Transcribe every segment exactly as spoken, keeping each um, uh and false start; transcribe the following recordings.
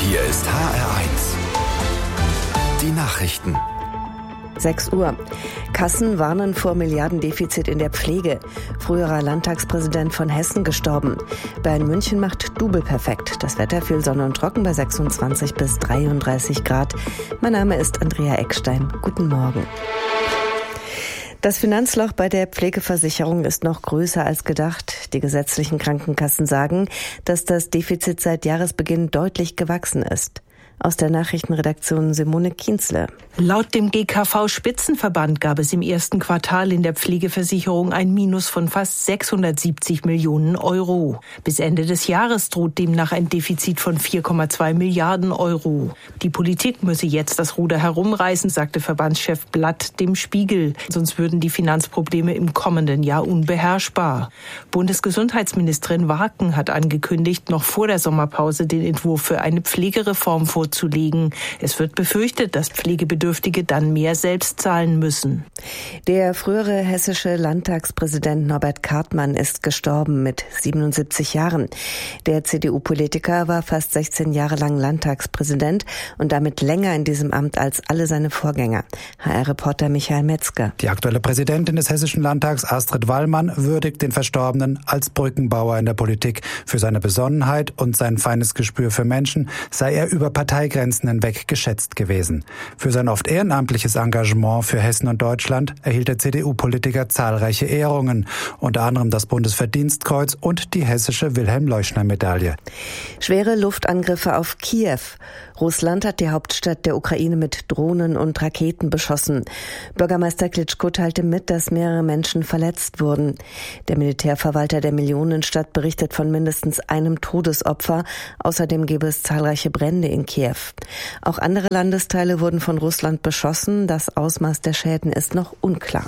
Hier ist H R eins. Die Nachrichten. sechs Uhr. Kassen warnen vor Milliardendefizit in der Pflege. Früherer Landtagspräsident von Hessen gestorben. Bayern München macht Double perfekt. Das Wetter viel Sonne und trocken bei sechsundzwanzig bis dreiunddreißig Grad. Mein Name ist Andrea Eckstein. Guten Morgen. Das Finanzloch bei der Pflegeversicherung ist noch größer als gedacht. Die gesetzlichen Krankenkassen sagen, dass das Defizit seit Jahresbeginn deutlich gewachsen ist. Aus der Nachrichtenredaktion Simone Kienzle. Laut dem G K V-Spitzenverband gab es im ersten Quartal in der Pflegeversicherung ein Minus von fast sechshundertsiebzig Millionen Euro. Bis Ende des Jahres droht demnach ein Defizit von vier Komma zwei Milliarden Euro. Die Politik müsse jetzt das Ruder herumreißen, sagte Verbandschef Blatt dem Spiegel. Sonst würden die Finanzprobleme im kommenden Jahr unbeherrschbar. Bundesgesundheitsministerin Warken hat angekündigt, noch vor der Sommerpause den Entwurf für eine Pflegereform vorzulegen. Vorzulegen. Es wird befürchtet, dass Pflegebedürftige dann mehr selbst zahlen müssen. Der frühere hessische Landtagspräsident Norbert Kartmann ist gestorben mit siebenundsiebzig Jahren. Der C D U-Politiker war fast sechzehn Jahre lang Landtagspräsident und damit länger in diesem Amt als alle seine Vorgänger. H R-Reporter Michael Metzger. Die aktuelle Präsidentin des Hessischen Landtags, Astrid Wallmann, würdigt den Verstorbenen als Brückenbauer in der Politik. Für seine Besonnenheit und sein feines Gespür für Menschen sei er über Parteigrenzen hinweg geschätzt gewesen. Für sein oft ehrenamtliches Engagement für Hessen und Deutschland erhielt der C D U-Politiker zahlreiche Ehrungen, unter anderem das Bundesverdienstkreuz und die hessische Wilhelm-Leuschner-Medaille. Schwere Luftangriffe auf Kiew. Russland hat die Hauptstadt der Ukraine mit Drohnen und Raketen beschossen. Bürgermeister Klitschko teilte mit, dass mehrere Menschen verletzt wurden. Der Militärverwalter der Millionenstadt berichtet von mindestens einem Todesopfer. Außerdem gäbe es zahlreiche Brände in Kiew. Auch andere Landesteile wurden von Russland beschossen. Das Ausmaß der Schäden ist noch unklar.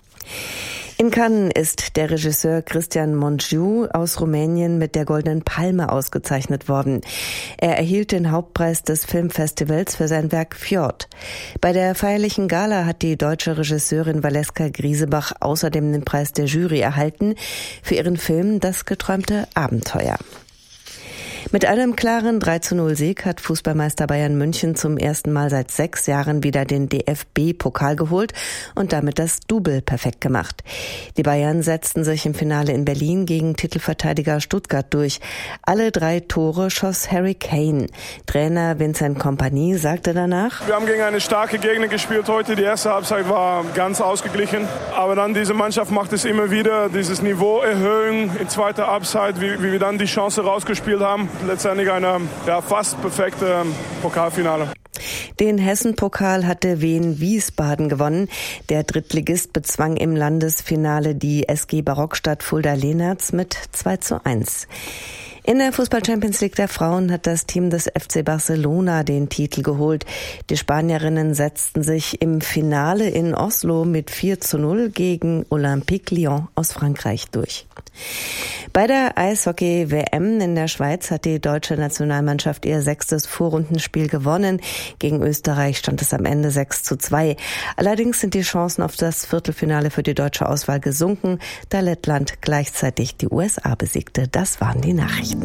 In Cannes ist der Regisseur Cristian Mungiu aus Rumänien mit der Goldenen Palme ausgezeichnet worden. Er erhielt den Hauptpreis des Filmfestivals für sein Werk Fjord. Bei der feierlichen Gala hat die deutsche Regisseurin Valeska Griesebach außerdem den Preis der Jury erhalten für ihren Film Das geträumte Abenteuer. Mit einem klaren drei zu null Sieg hat Fußballmeister Bayern München zum ersten Mal seit sechs Jahren wieder den D F B-Pokal geholt und damit das Double perfekt gemacht. Die Bayern setzten sich im Finale in Berlin gegen Titelverteidiger Stuttgart durch. Alle drei Tore schoss Harry Kane. Trainer Vincent Kompany sagte danach: Wir haben gegen eine starke Gegner gespielt heute. Die erste Halbzeit war ganz ausgeglichen. Aber dann diese Mannschaft macht es immer wieder, dieses Niveau erhöhen in zweiter Halbzeit, wie, wie wir dann die Chance rausgespielt haben. Letztendlich eine ja, fast perfekte Pokalfinale. Den Hessen-Pokal hatte Wien Wiesbaden gewonnen. Der Drittligist bezwang im Landesfinale die S G Barockstadt Fulda-Lehnertz mit zwei zu eins. In der Fußball-Champions League der Frauen hat das Team des F C Barcelona den Titel geholt. Die Spanierinnen setzten sich im Finale in Oslo mit vier zu null gegen Olympique Lyon aus Frankreich durch. Bei der Eishockey-W M in der Schweiz hat die deutsche Nationalmannschaft ihr sechstes Vorrundenspiel gewonnen. Gegen Österreich stand es am Ende sechs zu zwei. Allerdings sind die Chancen auf das Viertelfinale für die deutsche Auswahl gesunken, da Lettland gleichzeitig die U S A besiegte. Das waren die Nachrichten.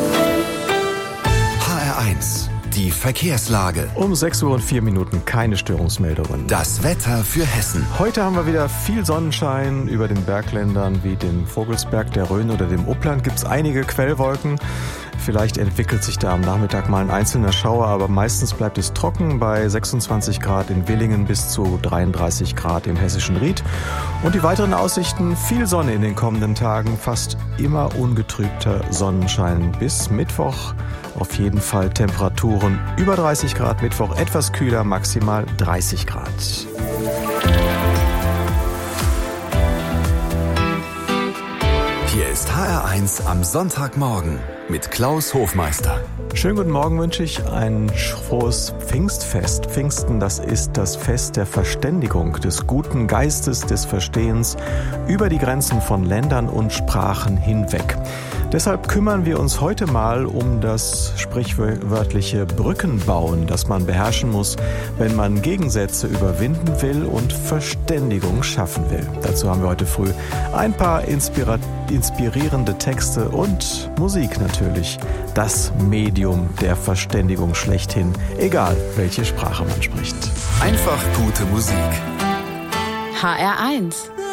H R eins. Die Verkehrslage. Um sechs Uhr und vier Minuten keine Störungsmeldungen. Das Wetter für Hessen. Heute haben wir wieder viel Sonnenschein. Über den Bergländern wie dem Vogelsberg, der Rhön oder dem Upland gibt es einige Quellwolken. Vielleicht entwickelt sich da am Nachmittag mal ein einzelner Schauer, aber meistens bleibt es trocken bei sechsundzwanzig Grad in Willingen bis zu dreiunddreißig Grad im hessischen Ried. Und die weiteren Aussichten: viel Sonne in den kommenden Tagen, fast immer ungetrübter Sonnenschein bis Mittwoch. Auf jeden Fall Temperaturen über dreißig Grad, Mittwoch etwas kühler, maximal dreißig Grad. Hier ist H R eins am Sonntagmorgen mit Klaus Hofmeister. Schönen guten Morgen wünsche ich. Ein frohes Pfingstfest. Pfingsten, das ist das Fest der Verständigung, des guten Geistes, des Verstehens über die Grenzen von Ländern und Sprachen hinweg. Deshalb kümmern wir uns heute mal um das sprichwörtliche Brückenbauen, das man beherrschen muss, wenn man Gegensätze überwinden will und Verständigung schaffen will. Dazu haben wir heute früh ein paar inspira- inspirierende Texte und Musik natürlich. Das Medium der Verständigung schlechthin, egal welche Sprache man spricht. Einfach gute Musik. H R eins.